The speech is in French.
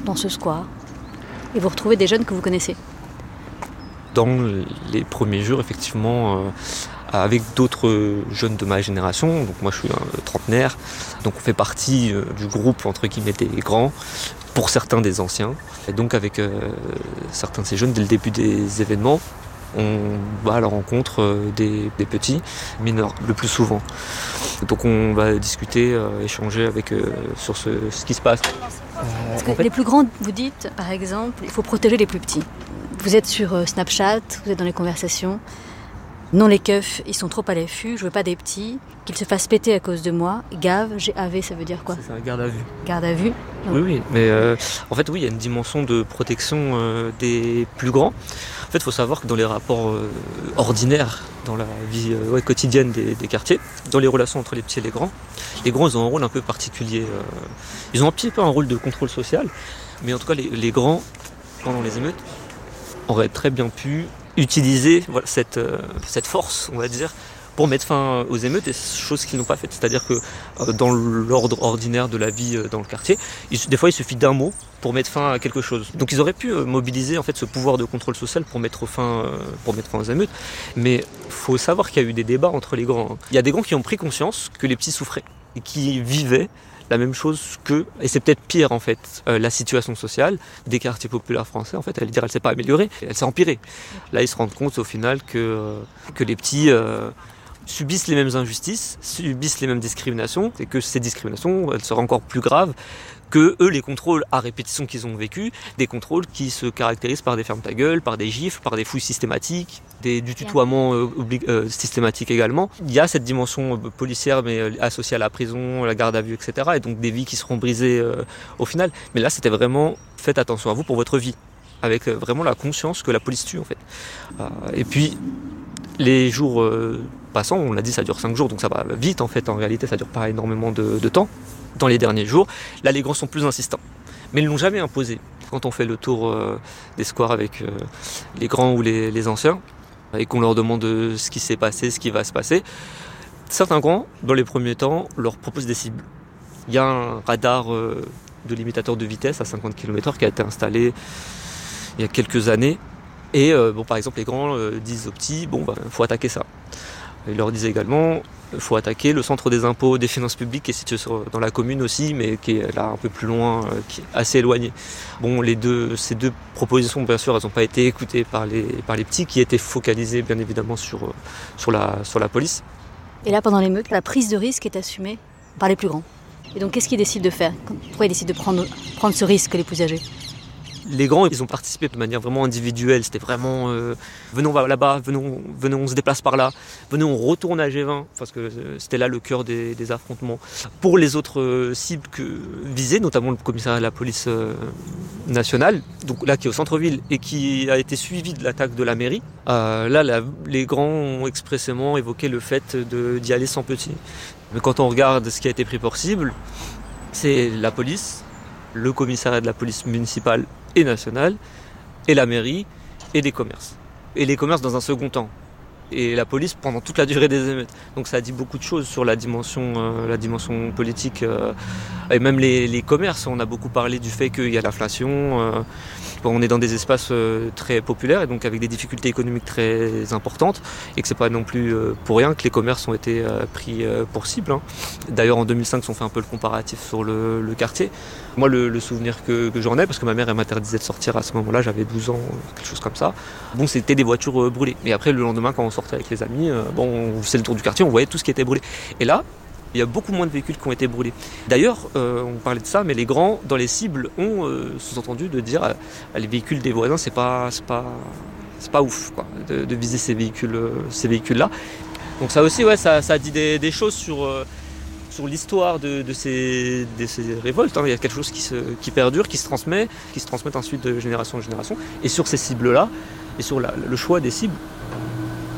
dans ce square et vous retrouvez des jeunes que vous connaissez. Dans les premiers jours, effectivement, avec d'autres jeunes de ma génération, donc moi je suis un trentenaire, donc on fait partie du groupe entre guillemets des grands, pour certains des anciens. Et donc avec certains de ces jeunes, dès le début des événements, on va à la rencontre des petits mineurs, le plus souvent. Donc on va discuter, échanger avec sur ce qui se passe. Parce que les plus grands, vous dites, par exemple, il faut protéger les plus petits. Vous êtes sur Snapchat, vous êtes dans les conversations. Non, les keufs, ils sont trop à l'affût, je veux pas des petits, qu'ils se fassent péter à cause de moi. Gave, G-A-V, ça veut dire quoi ? C'est ça, garde à vue. Garde à vue ? Oui, mais en fait, oui, il y a une dimension de protection des plus grands. En fait, il faut savoir que dans les rapports ordinaires, dans la vie quotidienne des quartiers, dans les relations entre les petits et les grands, ils ont un rôle un peu particulier. Ils ont un petit peu un rôle de contrôle social, mais en tout cas, les grands, pendant les émeutes, auraient très bien pu utiliser cette force, on va dire, pour mettre fin aux émeutes, et chose qu'ils n'ont pas faites. C'est-à-dire que dans l'ordre ordinaire de la vie dans le quartier, des fois il suffit d'un mot pour mettre fin à quelque chose. Donc ils auraient pu mobiliser en fait ce pouvoir de contrôle social pour mettre fin aux émeutes. Mais il faut savoir qu'il y a eu des débats entre les grands. Il y a des grands qui ont pris conscience que les petits souffraient et qui vivaient la même chose et c'est peut-être pire en fait, la situation sociale des quartiers populaires français, en fait, elle s'est pas améliorée, elle s'est empirée. Là, ils se rendent compte au final que les petits subissent les mêmes injustices, subissent les mêmes discriminations, et que ces discriminations, elles seraient encore plus graves que eux, les contrôles à répétition qu'ils ont vécu, des contrôles qui se caractérisent par des ferme-ta-gueule, par des gifles, par des fouilles systématiques, du tutoiement systématique également. Il y a cette dimension policière, mais associée à la prison, la garde à vue, etc. Et donc des vies qui seront brisées au final. Mais là, c'était vraiment, faites attention à vous pour votre vie, avec vraiment la conscience que la police tue, en fait. Et puis, les jours passant, on l'a dit, ça dure 5 jours, donc ça va vite, en fait. En réalité, ça dure pas énormément de temps. Dans les derniers jours, là, les grands sont plus insistants. Mais ils ne l'ont jamais imposé. Quand on fait le tour des squares avec les grands ou les anciens, et qu'on leur demande ce qui s'est passé, ce qui va se passer, certains grands, dans les premiers temps, leur proposent des cibles. Il y a un radar de limitateur de vitesse à 50 km/h qui a été installé il y a quelques années. Et par exemple, les grands disent aux petits, faut attaquer ça. Ils leur disent également, il faut attaquer le centre des impôts des finances publiques qui est situé dans la commune aussi, mais qui est là un peu plus loin, qui est assez éloigné. Ces deux propositions, bien sûr, elles n'ont pas été écoutées par les petits, qui étaient focalisés bien évidemment sur la police. Et là, pendant l'émeute, la prise de risque est assumée par les plus grands. Et donc, qu'est-ce qu'ils décident de faire ? Pourquoi ils décident de prendre ce risque, les plus âgés ? Les grands, ils ont participé de manière vraiment individuelle. C'était vraiment venons là-bas, venons, on se déplace par là, venez, on retourne à Gévin, parce que c'était là le cœur des affrontements. Pour les autres cibles visées, notamment le commissariat de la police nationale, donc là qui est au centre-ville et qui a été suivi de l'attaque de la mairie, les grands ont expressément évoqué le fait d'y aller sans petit. Mais quand on regarde ce qui a été pris pour cible, c'est la police, le commissariat de la police municipale et nationale, et la mairie, et les commerces. Et les commerces dans un second temps. Et la police pendant toute la durée des émeutes. Donc ça dit beaucoup de choses sur la dimension politique. Et même les commerces, on a beaucoup parlé du fait qu'il y a l'inflation. On est dans des espaces très populaires et donc avec des difficultés économiques très importantes. Et que c'est pas non plus pour rien que les commerces ont été pris pour cible. Hein. D'ailleurs en 2005, on fait un peu le comparatif sur le quartier. Moi, le souvenir que j'en ai, parce que ma mère elle m'interdisait de sortir à ce moment-là, j'avais 12 ans, quelque chose comme ça. C'était des voitures brûlées. Mais après, le lendemain, quand on sortait avec les amis, on faisait le tour du quartier, on voyait tout ce qui était brûlé. Et là, il y a beaucoup moins de véhicules qui ont été brûlés. D'ailleurs, on parlait de ça, mais les grands, dans les cibles, ont sous-entendu de dire les véhicules des voisins, c'est pas ouf, quoi, de viser ces véhicules-là. Donc ça aussi, ça dit des choses sur l'histoire de ces révoltes. Hein. Il y a quelque chose qui perdure, qui se transmet ensuite de génération en génération. Et sur ces cibles-là, et sur le choix des cibles,